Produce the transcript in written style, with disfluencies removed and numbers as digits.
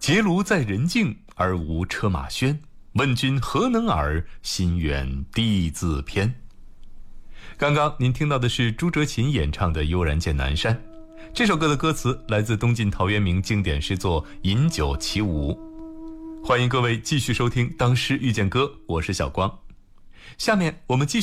结庐在人境，而无车马喧。问君何能尔？心远地自偏。刚刚您听到的是朱哲琴演唱的《悠然见南山》。这首歌的歌词来自东晋陶渊明经典诗作《饮酒其无》。欢迎各位继续收听《当诗遇见歌》，我是小光。下面我们继续